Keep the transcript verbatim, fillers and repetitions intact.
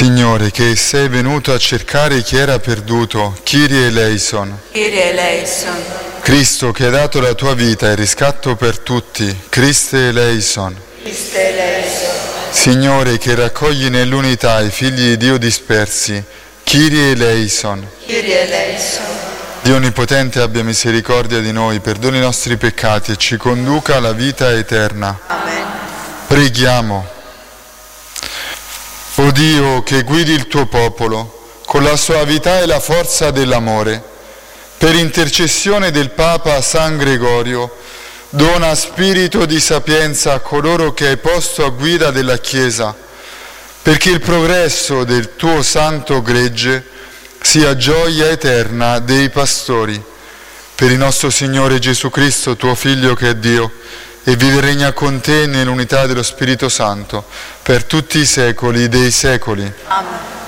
Signore, che sei venuto a cercare chi era perduto, Kyrie eleison. Kyrie eleison. Cristo, che hai dato la tua vita e riscatto per tutti, Christe eleison. Christe eleison. Signore, che raccogli nell'unità i figli di Dio dispersi, Kyrie eleison. Kyrie eleison. Dio Onnipotente abbia misericordia di noi, perdoni i nostri peccati e ci conduca alla vita eterna. Amen. Preghiamo. O Dio, che guidi il tuo popolo con la soavità e la forza dell'amore, per intercessione del Papa San Gregorio, dona spirito di sapienza a coloro che hai posto a guida della Chiesa, perché il progresso del tuo santo gregge sia gioia eterna dei pastori. Per il nostro Signore Gesù Cristo, tuo Figlio che è Dio, e vive e regna con te nell'unità dello Spirito Santo, per tutti i secoli dei secoli. Amen.